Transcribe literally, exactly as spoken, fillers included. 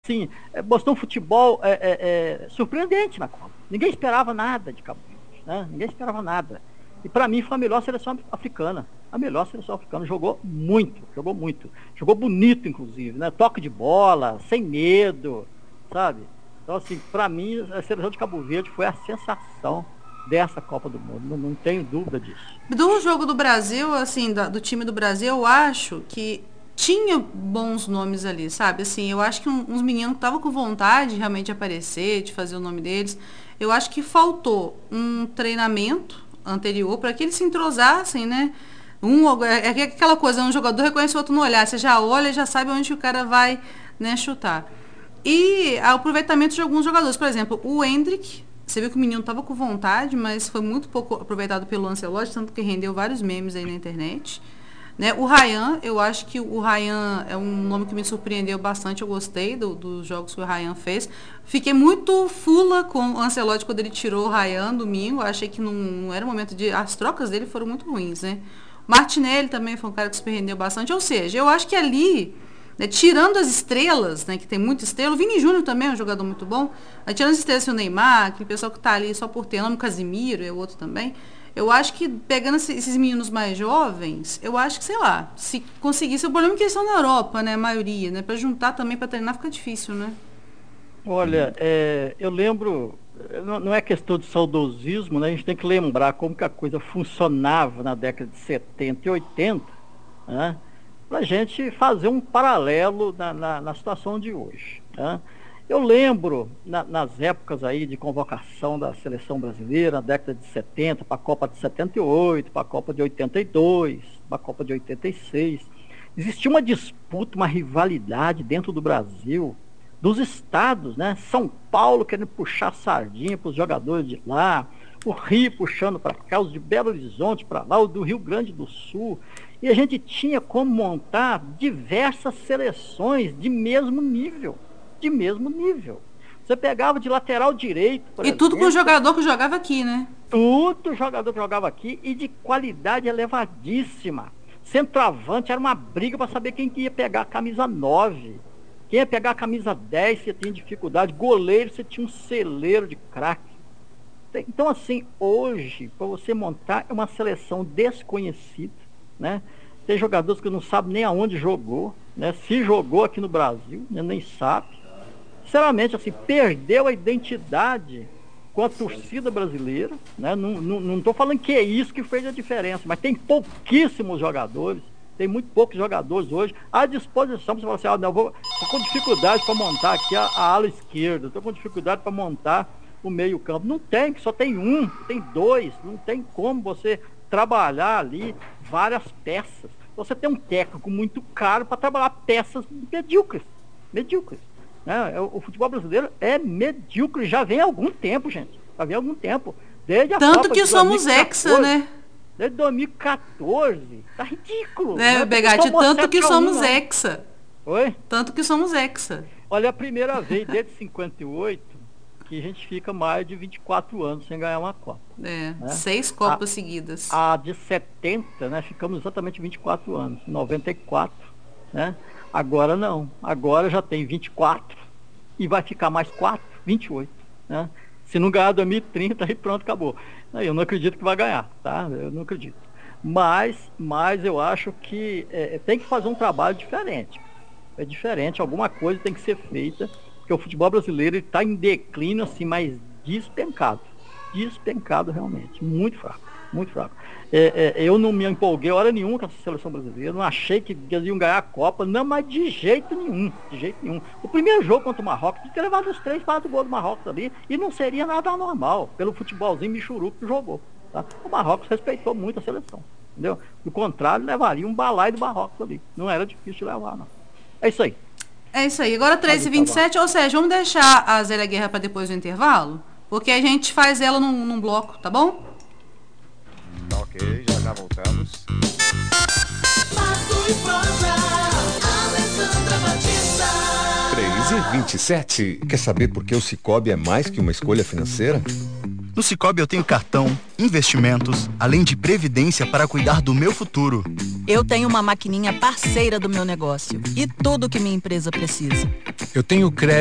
Sim, é, mostrou um futebol é, é, é, surpreendente na Copa. Ninguém esperava nada de Cabo Verde, né? Ninguém esperava nada. E para mim foi a melhor seleção africana. A melhor seleção africana. Jogou muito, jogou muito. Jogou bonito, inclusive, né? Toque de bola, sem medo, sabe? Então, assim, para mim, a seleção de Cabo Verde foi a sensação dessa Copa do Mundo. Não, não tenho dúvida disso. Do jogo do Brasil, assim, da, do time do Brasil, eu acho que tinha bons nomes ali, sabe? Assim, eu acho que um, uns meninos que estavam com vontade de realmente aparecer, de fazer o nome deles. Eu acho que faltou um treinamento anterior para que eles se entrosassem, né? Um, é aquela coisa, um jogador reconhece o outro no olhar. Você já olha e já sabe onde o cara vai, né, chutar. E o aproveitamento de alguns jogadores. Por exemplo, o Endrick, você viu que o menino estava com vontade, mas foi muito pouco aproveitado pelo Ancelotti, tanto que rendeu vários memes aí na internet. Né? O Ryan, eu acho que o Ryan é um nome que me surpreendeu bastante. Eu gostei do, dos jogos que o Ryan fez. Fiquei muito fula com o Ancelotti quando ele tirou o Ryan domingo. Achei que não, não era o momento de... As trocas dele foram muito ruins, né? O Martinelli também foi um cara que surpreendeu bastante. Ou seja, eu acho que ali... Né, tirando as estrelas, né, que tem muita estrela, o Vini Júnior também é um jogador muito bom, aí, tirando as estrelas, o Neymar, aquele pessoal que está ali só por ter nome, o Casimiro, é o outro também, eu acho que pegando esses meninos mais jovens, eu acho que, sei lá, se conseguisse, o problema é que eles estão na Europa, né, a maioria, né, para juntar também, para treinar fica difícil, né? Olha, é, eu lembro, não, não é questão de saudosismo, né? A gente tem que lembrar como que a coisa funcionava na década de setenta e oitenta, né? Para a gente fazer um paralelo na, na, na situação de hoje, né? Eu lembro, na, nas épocas aí de convocação da seleção brasileira, na década de setenta, para a Copa de setenta e oito, para a Copa de oitenta e dois, para a Copa de oitenta e seis, existia uma disputa, uma rivalidade dentro do Brasil, dos estados, né? São Paulo querendo puxar sardinha para os jogadores de lá, o Rio puxando para cá, os de Belo Horizonte para lá, o do Rio Grande do Sul. E a gente tinha como montar diversas seleções de mesmo nível, de mesmo nível. Você pegava de lateral direito, por E tudo com o exemplo, jogador que jogava aqui, né? tudo jogador que jogava aqui e de qualidade elevadíssima. Centroavante era uma briga para saber quem que ia pegar a camisa nove. Quem ia pegar a camisa dez, você tinha dificuldade. Goleiro, você tinha um celeiro de craque. Então, assim, hoje, para você montar é uma seleção desconhecida, né? Tem jogadores que não sabem nem aonde jogou, né? Se jogou aqui no Brasil, né? Nem sabe. Sinceramente, assim, perdeu a identidade com a torcida brasileira, né? Não estou falando que é isso que fez a diferença, mas tem pouquíssimos jogadores, tem muito poucos jogadores hoje à disposição para você falar assim, ah, não, eu vou, tô com dificuldade para montar aqui a, a ala esquerda, estou com dificuldade para montar o meio campo. Não tem, só tem um, tem dois, não tem como você trabalhar ali várias peças. Você tem um técnico muito caro para trabalhar peças medíocres, medíocres. Né? O futebol brasileiro é medíocre, já vem há algum tempo, gente. Já vem há algum tempo. Desde a Tanto Copa que de somos hexa, dois mil e quatorze. né? Desde dois mil e quatorze. Tá ridículo. Não Né, é porque Begatti? tomou Tanto que sete a um, somos não. hexa. Oi? Tanto que somos hexa. Olha, a primeira vez desde cinquenta e oito que a gente fica mais de vinte e quatro anos sem ganhar uma Copa. É, Né? seis A, Copas seguidas. a de setenta, né? Ficamos exatamente vinte e quatro anos. noventa e quatro, né? Agora não. Agora já tem vinte e quatro e vai ficar mais quatro, vinte e oito, né? Se não ganhar dois mil e trinta, aí pronto, acabou. Eu não acredito que vai ganhar, tá? Eu não acredito. Mas, mas eu acho que é, tem que fazer um trabalho diferente. É diferente, alguma coisa tem que ser feita, porque o futebol brasileiro está em declínio, assim, mas despencado. Despencado realmente, muito fraco, muito fraco. É, é, eu não me empolguei hora nenhuma com essa seleção brasileira, não achei que eles iam ganhar a Copa, não, mas de jeito nenhum, de jeito nenhum. O primeiro jogo contra o Marrocos, tinha que levar os três, quatro gols do Marrocos ali, e não seria nada anormal, pelo futebolzinho michuruco que jogou. Tá? O Marrocos respeitou muito a seleção, entendeu? Do contrário, levaria um balaio do Marrocos ali, não era difícil de levar, não. É isso aí. É isso aí. Agora três e vinte e sete, ou seja, vamos deixar a Zélia Guerra para depois do intervalo? Porque a gente faz ela num, num bloco, tá bom? Ok, já já voltamos. três e vinte e sete. Quer saber por que o Sicoob é mais que uma escolha financeira? No Sicoob eu tenho cartão, investimentos, além de previdência para cuidar do meu futuro. Eu tenho uma maquininha parceira do meu negócio e tudo que minha empresa precisa. Eu tenho crédito